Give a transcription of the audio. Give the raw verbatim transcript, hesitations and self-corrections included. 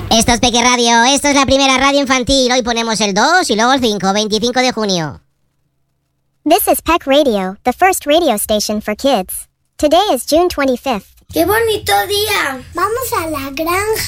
Esto es Peque Radio, esto es la primera radio infantil. Hoy ponemos el dos y luego el cinco, veinticinco de junio. This is Peck Radio, the first radio station for kids. Today is June twenty-fifth. ¡Qué bonito día! Vamos a la granja.